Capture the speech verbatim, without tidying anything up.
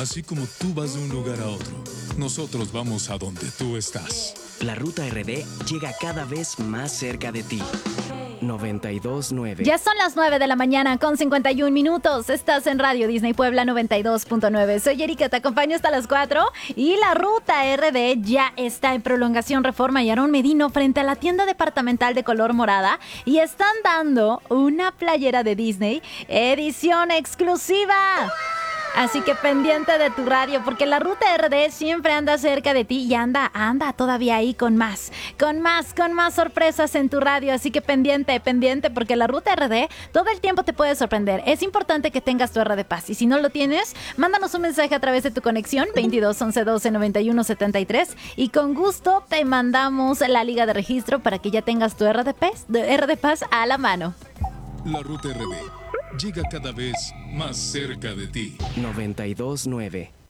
Así como tú vas de un lugar a otro, nosotros vamos a donde tú estás. La Ruta R D llega cada vez más cerca de ti. noventa y dos punto nueve. Ya son las nueve de la mañana con cincuenta y un minutos. Estás en Radio Disney Puebla noventa y dos punto nueve. Soy Erika, te acompaño hasta las cuatro. Y la Ruta R D ya está en Prolongación Reforma y Aarón Medino frente a la tienda departamental de color morada. Y están dando una playera de Disney edición exclusiva. Así que pendiente de tu radio, porque la Ruta R D siempre anda cerca de ti y anda, anda todavía ahí con más, con más, con más sorpresas en tu radio. Así que pendiente, pendiente, porque la Ruta R D todo el tiempo te puede sorprender. Es importante que tengas tu R de Paz y si no lo tienes, mándanos un mensaje a través de tu conexión veintidós once doce noventa y uno setenta y tres y con gusto te mandamos la liga de registro para que ya tengas tu R de Paz, R de Paz a la mano. La Ruta R D llega cada vez más cerca de ti. noventa y dos punto nueve.